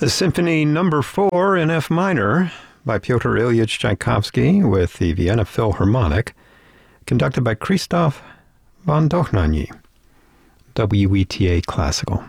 The Symphony Number 4 in F minor by Pyotr Ilyich Tchaikovsky with the Vienna Philharmonic, conducted by Krzysztof von Dohnanyi, WETA Classical.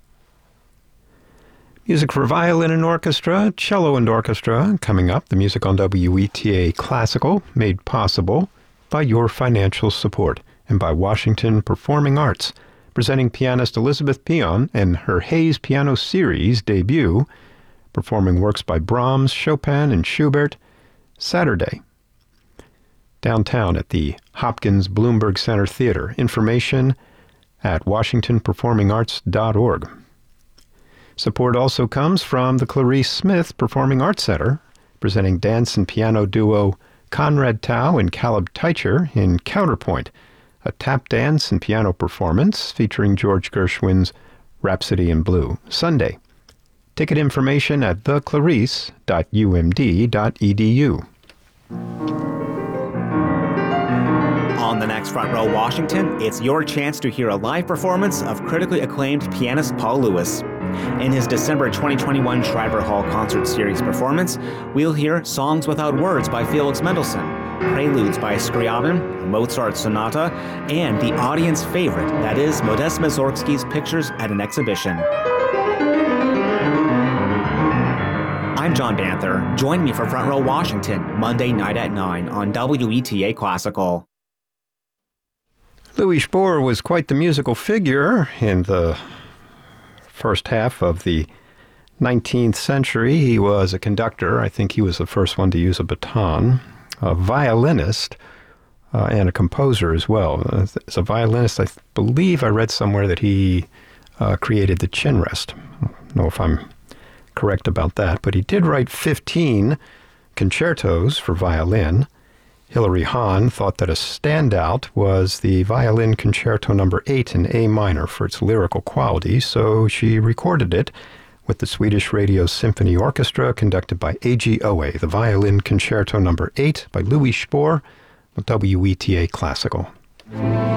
Music for violin and orchestra, cello and orchestra, coming up. The music on WETA Classical, made possible by your financial support and by Washington Performing Arts, presenting pianist Elizabeth Peon and her Hayes Piano Series debut, performing works by Brahms, Chopin, and Schubert, Saturday, downtown at the Hopkins Bloomberg Center Theater. Information at washingtonperformingarts.org. Support also comes from the Clarice Smith Performing Arts Center, presenting dance and piano duo Conrad Tao and Caleb Teicher in Counterpoint, a tap dance and piano performance featuring George Gershwin's Rhapsody in Blue, Sunday. Ticket information at theclarice.umd.edu. On the next Front Row Washington, it's your chance to hear a live performance of critically acclaimed pianist Paul Lewis. In his December 2021 Schreiber Hall Concert Series performance, we'll hear Songs Without Words by Felix Mendelssohn, Preludes by Scriabin, a Mozart Sonata, and the audience favorite, that is Modest Mussorgsky's Pictures at an Exhibition. I'm John Banther. Join me for Front Row Washington, Monday night at 9 on WETA Classical. Louis Spohr was quite the musical figure in the first half of the 19th century. He was a conductor. I think he was the first one to use a baton. A violinist and a composer as well. As a violinist, I believe I read somewhere that he created the chin rest. I don't know if I'm correct about that, but he did write 15 concertos for violin. Hilary Hahn thought that a standout was the Violin Concerto No. 8 in A minor for its lyrical quality, so she recorded it with the Swedish Radio Symphony Orchestra, conducted by A.G. Owe, the Violin Concerto No. 8 by Louis Spohr with WETA Classical.